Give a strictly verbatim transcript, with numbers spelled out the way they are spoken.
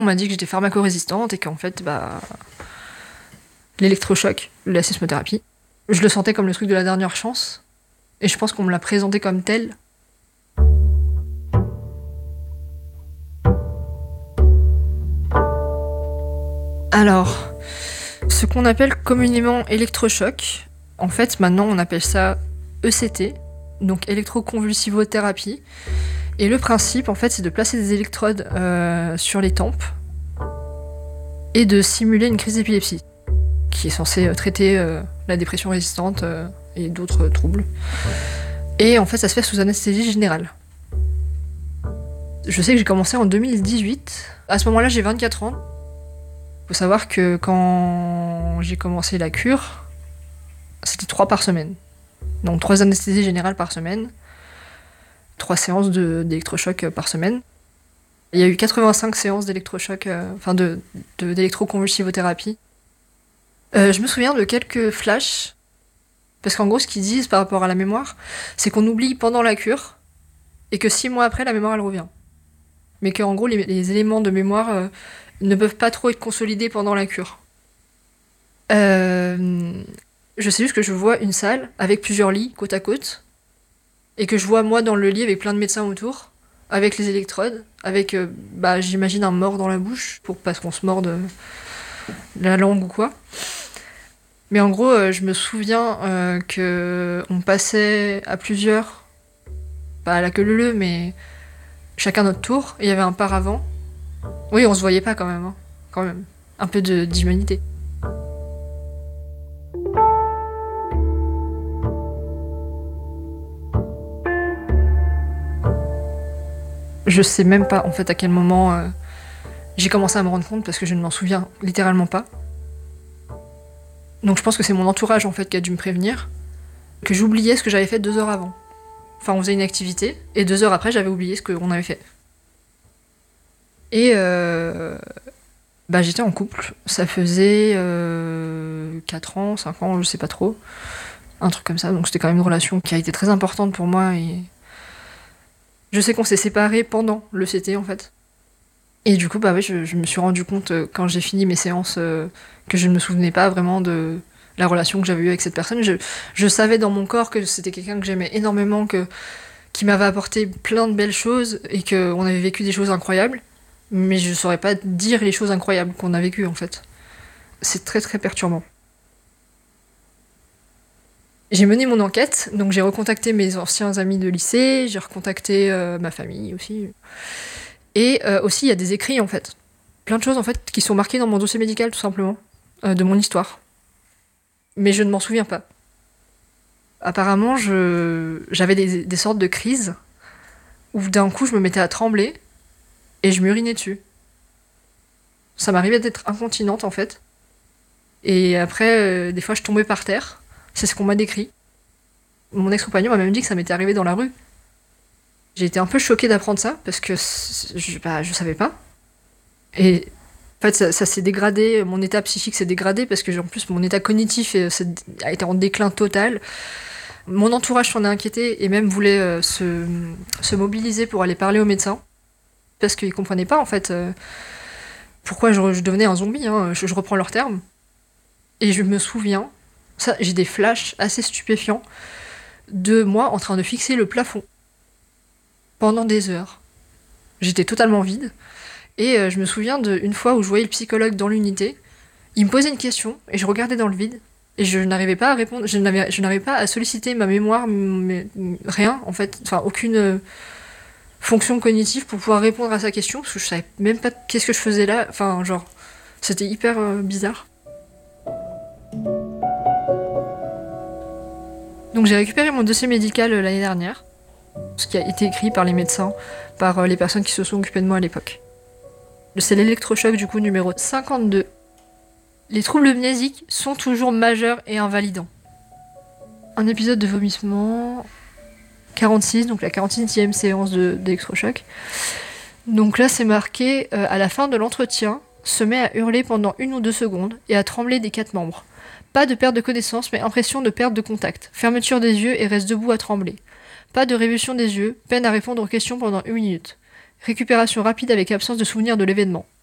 On m'a dit que j'étais pharmacorésistante et qu'en fait, bah, l'électrochoc, la sismothérapie, je le sentais comme le truc de la dernière chance. Et je pense qu'on me l'a présenté comme tel. Alors, ce qu'on appelle communément électrochoc, en fait, maintenant on appelle ça E C T, donc électroconvulsivothérapie. Et le principe, en fait, c'est de placer des électrodes euh, sur les tempes et de simuler une crise d'épilepsie, qui est censée euh, traiter euh, la dépression résistante euh, et d'autres troubles. Et en fait, ça se fait sous anesthésie générale. Je sais que j'ai commencé en deux mille dix-huit. À ce moment-là, j'ai vingt-quatre ans. Faut savoir que quand j'ai commencé la cure, c'était trois par semaine. Donc trois anesthésies générales par semaine, trois séances de, d'électrochoc par semaine. Il y a eu quatre-vingt-cinq séances d'électrochoc, euh, enfin de, de, d'électroconvulsivothérapie. Euh, je me souviens de quelques flashs, parce qu'en gros, ce qu'ils disent par rapport à la mémoire, c'est qu'on oublie pendant la cure, et que six mois après, la mémoire, elle revient. Mais qu'en gros, les, les éléments de mémoire euh, ne peuvent pas trop être consolidés pendant la cure. Euh, je sais juste que je vois une salle avec plusieurs lits, côte à côte, et que je vois moi dans le lit avec plein de médecins autour, avec les électrodes, avec, euh, bah, j'imagine un mort dans la bouche, pour pas qu'on se morde euh, la langue ou quoi. Mais en gros, euh, je me souviens euh, que on passait à plusieurs, pas à la queue leu-leu, mais chacun notre tour, et il y avait un paravent. Oui, on se voyait pas quand même, hein. Quand même. Un peu de, d'humanité. Je sais même pas en fait à quel moment euh, j'ai commencé à me rendre compte parce que je ne m'en souviens littéralement pas. Donc je pense que c'est mon entourage en fait qui a dû me prévenir que j'oubliais ce que j'avais fait deux heures avant. Enfin, on faisait une activité et deux heures après j'avais oublié ce qu'on avait fait. Et euh, bah j'étais en couple. Ça faisait euh, quatre ans, cinq ans, je sais pas trop, un truc comme ça. Donc c'était quand même une relation qui a été très importante pour moi et je sais qu'on s'est séparés pendant le C T en fait. Et du coup, bah ouais, je, je me suis rendu compte euh, quand j'ai fini mes séances euh, que je ne me souvenais pas vraiment de la relation que j'avais eue avec cette personne. Je, je savais dans mon corps que c'était quelqu'un que j'aimais énormément, que, qui m'avait apporté plein de belles choses et qu'on avait vécu des choses incroyables, mais je saurais pas dire les choses incroyables qu'on a vécues en fait. C'est très très perturbant. J'ai mené mon enquête, donc j'ai recontacté mes anciens amis de lycée, j'ai recontacté euh, ma famille aussi. Et euh, aussi, il y a des écrits, en fait. Plein de choses, en fait, qui sont marquées dans mon dossier médical, tout simplement, euh, de mon histoire. Mais je ne m'en souviens pas. Apparemment, je... j'avais des, des sortes de crises où d'un coup, je me mettais à trembler et je m'urinais dessus. Ça m'arrivait d'être incontinente, en fait. Et après, euh, des fois, je tombais par terre. C'est ce qu'on m'a décrit. Mon ex-compagnon m'a même dit que ça m'était arrivé dans la rue. J'ai été un peu choquée d'apprendre ça, parce que je, bah, je savais pas. Et en fait, ça, ça s'est dégradé, mon état psychique s'est dégradé, parce que en plus, mon état cognitif est, a été en déclin total. Mon entourage s'en est inquiété, et même voulait euh, se, se mobiliser pour aller parler aux médecins, parce qu'ils comprenaient pas, en fait, euh, pourquoi je, je devenais un zombie, hein, je, je reprends leurs termes. Et je me souviens, ça, j'ai des flashs assez stupéfiants, de moi en train de fixer le plafond. Pendant des heures. J'étais totalement vide. Et euh, je me souviens d'une fois où je voyais le psychologue dans l'unité. Il me posait une question et je regardais dans le vide. Et je n'arrivais pas à répondre. Je n'avais, je n'arrivais pas à solliciter ma mémoire, mais, rien en fait. Enfin, aucune euh, fonction cognitive pour pouvoir répondre à sa question. Parce que je savais même pas qu'est-ce que je faisais là. Enfin, genre, c'était hyper euh, bizarre. Donc j'ai récupéré mon dossier médical euh, l'année dernière. Ce qui a été écrit par les médecins, par les personnes qui se sont occupées de moi à l'époque. C'est l'électrochoc du coup numéro cinquante-deux. Les troubles mnésiques sont toujours majeurs et invalidants. Un épisode de vomissement, quarante-six, donc la quarante-sixième séance de, d'électrochoc. Donc là c'est marqué, euh, à la fin de l'entretien, se met à hurler pendant une ou deux secondes et à trembler des quatre membres. Pas de perte de connaissance mais impression de perte de contact. Fermeture des yeux et reste debout à trembler. Pas de révulsion des yeux, peine à répondre aux questions pendant une minute. Récupération rapide avec absence de souvenir de l'événement.